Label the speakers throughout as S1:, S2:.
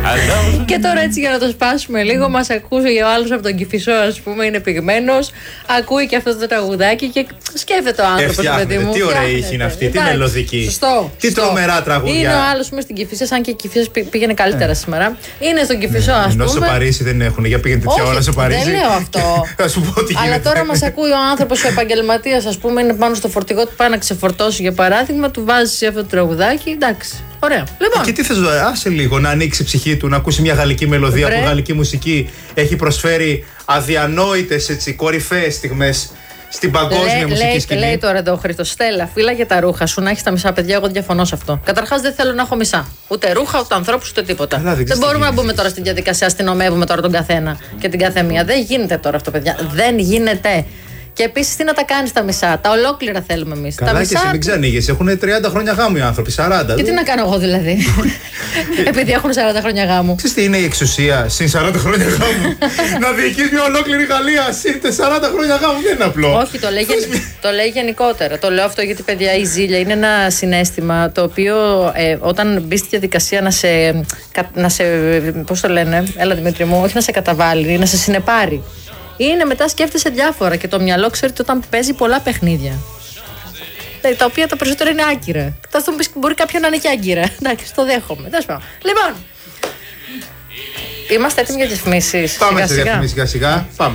S1: Και τώρα έτσι για να το σπάσουμε λίγο, μας ακούσει ο άλλος από τον Κηφισό, ας πούμε, είναι πυγμένος, ακούει και αυτό το τραγουδάκι και σκέφτεται ο άνθρωπος, παιδί μου.
S2: Τι ωραία ήχη είναι αυτή, τι μελωδική.
S1: Σωστό.
S2: Τι τρομερά τραγούδια.
S1: Είναι ο άλλος με στην Κηφισό, σαν και η Κηφισό πήγαινε καλύτερα σήμερα. Είναι στον Κηφισό, ας πούμε.
S2: Ενώ στο Παρίσι δεν έχουν, για πήγαινε τέτοια ώρα στο Παρίσι.
S1: Δεν λέω αυτό. Αλλά τώρα μας ακούει ο άνθρωπος, ο επαγγελματίας, ας πούμε, είναι πάνω στο φορτηγό του, πάει να ξεφορτώσει για παράδειγμα, του βάζει αυτό το τραγουδάκι, εντάξει. Ωραία. Λοιπόν.
S2: Και τι θες, άσε λίγο να ανοίξει η ψυχή του, να ακούσει μια γαλλική μελωδία που γαλλική μουσική έχει προσφέρει αδιανόητες κορυφαίες στιγμές στην παγκόσμια μουσική σκηνή.
S1: Λέει τώρα εδώ ο Χρήστος, Στέλλα, φύλλα για τα ρούχα σου να έχει τα μισά, παιδιά. Εγώ διαφωνώ σε αυτό. Καταρχάς δεν θέλω να έχω μισά. Ούτε ρούχα, ούτε ανθρώπους, ούτε τίποτα.
S2: Καλά,
S1: δεν μπορούμε να μπούμε τώρα στην διαδικασία, αστυνομεύουμε τώρα τον καθένα και την καθεμία. Δεν γίνεται τώρα αυτό, παιδιά. Δεν γίνεται. Και επίσης τι να τα κάνεις τα μισά, τα ολόκληρα θέλουμε εμείς.
S2: Καλά,
S1: τα
S2: μισά... και εσύ μην ξανήγεσαι. Έχουν 30 χρόνια γάμου οι άνθρωποι, 40.
S1: Και τι να κάνω εγώ δηλαδή. Επειδή έχουν 40 χρόνια γάμου.
S2: Ξέρεις τι είναι η εξουσία συν 40 χρόνια γάμου. Να διοικείς μια ολόκληρη Γαλλία συν 40 χρόνια γάμου δεν είναι απλό.
S1: Όχι, το λέει γενικότερα. Το λέω αυτό γιατί, παιδιά, η ζήλια είναι ένα συναίσθημα το οποίο όταν μπει στη διαδικασία να σε. Πώς το λένε, έλα Δημήτρη μου, όχι να σε καταβάλει, να σε συνεπάρει. Είναι μετά σκέφτεσαι διάφορα και το μυαλό ξέρετε όταν παίζει πολλά παιχνίδια. Τα οποία τα περισσότερα είναι άγκυρα. Θα μου πεις μπορεί κάποιον να είναι και άγκυρα. Εντάξει, το δέχομαι. Λοιπόν, είμαστε έτοιμοι για τις διαφημίσεις.
S2: Πάμε στις διαφημίσεις σιγά σιγά. Πάμε.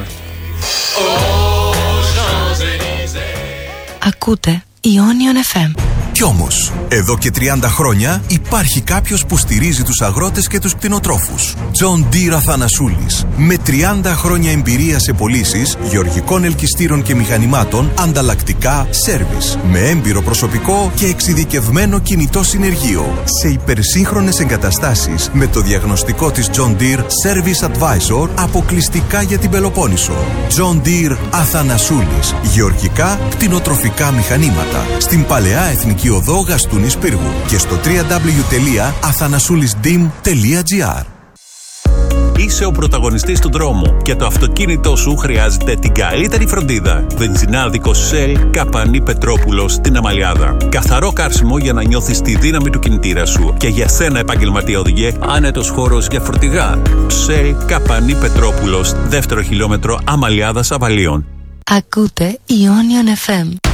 S3: Ακούτε Ionion FM.
S4: Κι όμως, εδώ και 30 χρόνια υπάρχει κάποιος που στηρίζει τους αγρότες και τους κτηνοτρόφους. John Deere Αθανασούλης. Με 30 χρόνια εμπειρία σε πωλήσεις γεωργικών ελκυστήρων και μηχανημάτων, ανταλλακτικά, σέρβις. Με έμπειρο προσωπικό και εξειδικευμένο κινητό συνεργείο. Σε υπερσύγχρονες εγκαταστάσεις με το διαγνωστικό της John Deere Service Advisor αποκλειστικά για την Πελοπόννησο. John Deere Αθανασούλης. Γεωργικά, κτηνοτροφικά μηχανήματα. Στην Παλαιά Εθνική Οδό Γαστούνης Πύργου και στο www.athanasoulisdim.gr.
S5: Είσαι ο πρωταγωνιστής του δρόμου και το αυτοκίνητό σου χρειάζεται την καλύτερη φροντίδα. Βενζινάδικο Shell Καπανή Πετρόπουλος στην Αμαλιάδα. Καθαρό καύσιμο για να νιώθεις τη δύναμη του κινητήρα σου. Και για σένα, επαγγελματία οδηγέ, άνετος χώρος για φορτηγά. Shell Καπανή Πετρόπουλος, δεύτερο χιλιόμετρο Αμαλιάδας Αβαλίων.
S3: Ακούτε Ionion FM.